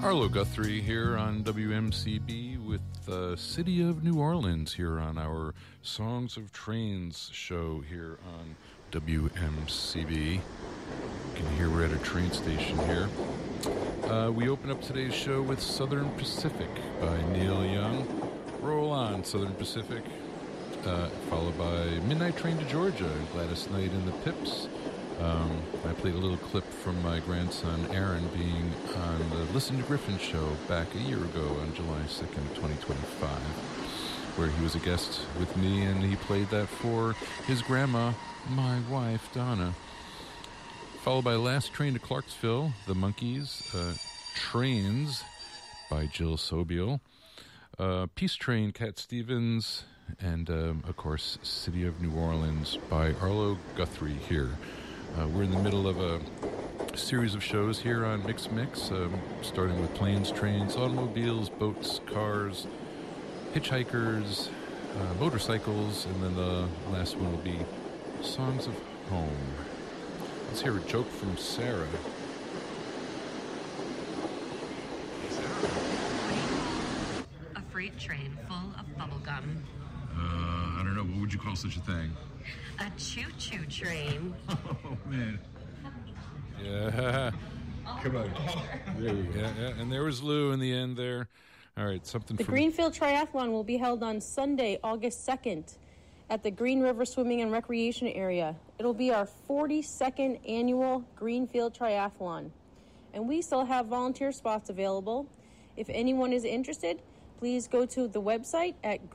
Arlo Guthrie here on WMCB with the City of New Orleans here on our Songs of Trains show here on WMCB. You can hear we're at a train station here. We open up today's show with Southern Pacific by Neil Young. Roll on, Southern Pacific. Followed by Midnight Train to Georgia, Gladys Knight and the Pips. I played a little clip from my grandson Aaron being on the Listen to Griffin show back a year ago on July 2nd, 2025, where he was a guest with me and he played that for his grandma, my wife, Donna. Followed by Last Train to Clarksville, The Monkees, Trains by Jill Sobel, Peace Train, Cat Stevens, and, of course, City of New Orleans by Arlo Guthrie here. We're in the middle of a series of shows here on Mix Mix, starting with planes, trains, automobiles, boats, cars, hitchhikers, motorcycles, and then the last one will be Songs of Home. Let's hear a joke from Sarah. A freight train full of bubblegum. I don't know. What would you call such a thing? A choo-choo train. Oh, man. Yeah. Come on. There you go. Yeah. And there was Lou in the end there. All right, something The from... Greenfield Triathlon will be held on Sunday, August 2nd at the Green River Swimming and Recreation Area. It'll be our 42nd annual Greenfield Triathlon. And we still have volunteer spots available. If anyone is interested, please go to the website at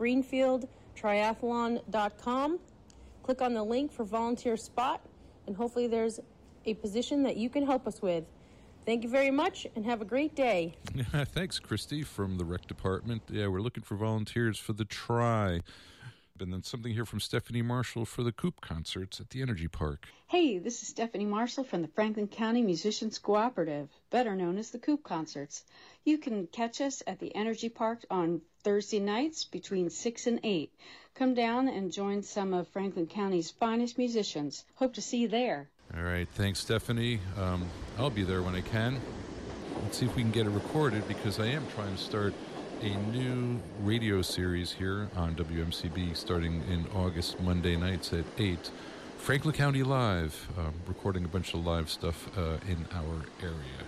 greenfieldtriathlon.com. Click on the link for volunteer spot, and hopefully there's a position that you can help us with. Thank you very much, and have a great day. Yeah, thanks, Christy, from the rec department. Yeah, we're looking for volunteers for the Tri. And then something here from Stephanie Marshall for the Coop concerts at the Energy Park. Hey, this is Stephanie Marshall from the Franklin County Musicians Cooperative, better known as the Coop Concerts. You can catch us at the Energy Park on Thursday nights between 6 and 8. Come down and join some of Franklin County's finest musicians. Hope to see you there. All right, thanks, Stephanie. I'll be there when I can. Let's see if we can get it recorded, because I am trying to start a new radio series here on WMCB starting in August, Monday nights at 8. Franklin County Live, recording a bunch of live stuff in our area.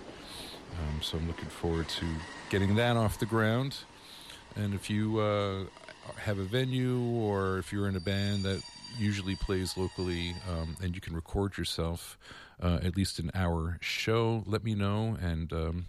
So I'm looking forward to getting that off the ground. And if you have a venue, or if you're in a band that usually plays locally, and you can record yourself at least an hour show, let me know, and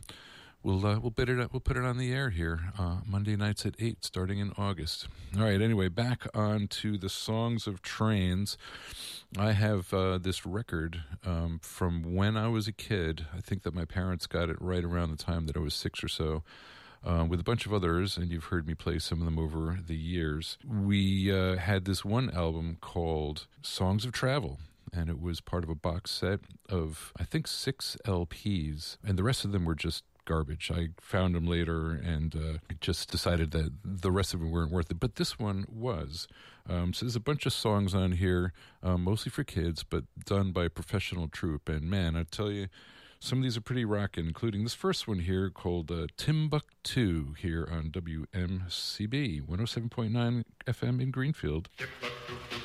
we'll put it on the air here Monday nights at 8 starting in August. All right, anyway, back on to the Songs of Trains. I have this record from when I was a kid. I think that my parents got it right around the time that I was 6 or so, with a bunch of others, and you've heard me play some of them over the years. We had this one album called Songs of Travel, and it was part of a box set of, I think, 6 LPs, and the rest of them were just garbage. I found them later and just decided that the rest of them weren't worth it, but this one was. So there's a bunch of songs on here, mostly for kids, but done by a professional troupe, and man, I tell you, some of these are pretty rockin', including this first one here called Timbuktu here on WMCB 107.9 FM in Greenfield.